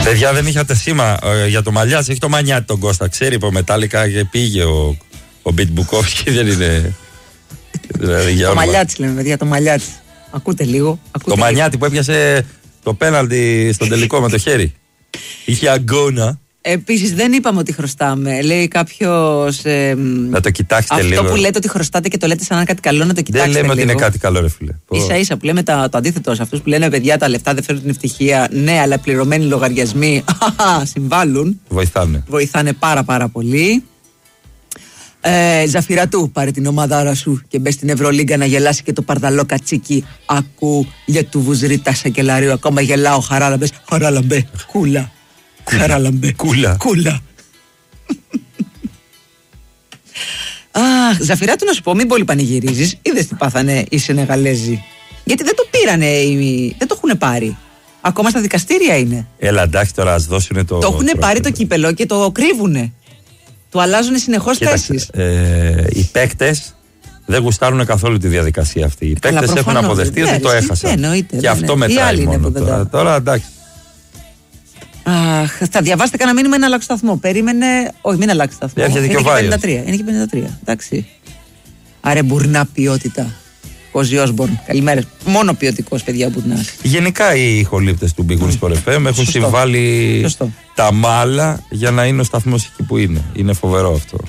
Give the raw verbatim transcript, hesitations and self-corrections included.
Παιδιά, δεν είχατε σήμα ε, για το Μαλιάτς, έχει το Μανιάτη τον Κώστα. Ξέρει από Μετάλλικα και πήγε ο, ο Μπιτ Μπουκόφσκι, δεν είναι. Δηλαδή, το Μαλιάτς λέμε, παιδιά, το Μαλιάτς. Ακούτε λίγο. Ακούτε το λίγο. Μανιάτη που έπιασε το πέναλτι στον τελικό με το χέρι. Είχε αγκώνα. Επίσης δεν είπαμε ότι χρωστάμε. Λέει κάποιος. Ε, να το κοιτάξετε αυτό λίγο. Αυτό που λέτε ότι χρωστάτε και το λέτε σαν να κάτι καλό, να το κοιτάξετε. Δεν λέμε λίγο. ότι είναι κάτι καλό, ρε φίλε. Ίσα ίσα που λέμε τα, το αντίθετο σε αυτούς που λένε παιδιά τα λεφτά δεν φέρουν την ευτυχία. Ναι, αλλά πληρωμένοι λογαριασμοί συμβάλλουν. Βοηθάνε. Βοηθάνε πάρα πάρα πολύ. Ε, Ζαφυρατού, πάρε την ομαδάρα σου και μπες στην Ευρωλίγκα να γελάσει και το παρδαλό κατσίκι. Ακού για του βουζρίτα σακελαρίου. Ακόμα γελάω, χαράλαμπες. Χαράλαμπε, κούλα. Χαράλαμπε, κούλα. Κούλα. Αχ, Ζαφυράτου, να σου πω, μην πολύ πανηγυρίζεις. Είδες τι πάθανε οι Σενεγαλέζοι. Γιατί δεν το πήρανε, οι... δεν το έχουν πάρει. Ακόμα στα δικαστήρια είναι. Έλα, εντάξει, τώρα ας δώσουν το. Το έχουν πάρει το κύπελο και το κρύβουνε. Του αλλάζουν συνεχώς θέσεις. Ε, οι παίκτες δεν γουστάρουν καθόλου τη διαδικασία αυτή. Οι παίκτες έχουν αποδεχτεί ότι το έχασαν. Και αυτό μετράει μόνο. Τώρα, τώρα εντάξει. Αχ, θα διαβάσετε κανένα μήνυμα, ένα αλλάξει σταθμό. Περίμενε. Όχι, μην αλλάξει σταθμό. Έρχεται και ο Βάιος. Είναι και πενήντα τρία. Εντάξει. Άρε, μπουρνά ποιότητα. Κόζι Όσμπορν. Καλημέρα. Μόνο ποιοτικός, παιδιά, μπουρνά. Γενικά οι ηχολήπτες του Big Wings Sport εφ εμ έχουν συμβάλει τα μάλα για να είναι ο σταθμός εκεί που είναι. Είναι φοβερό αυτό.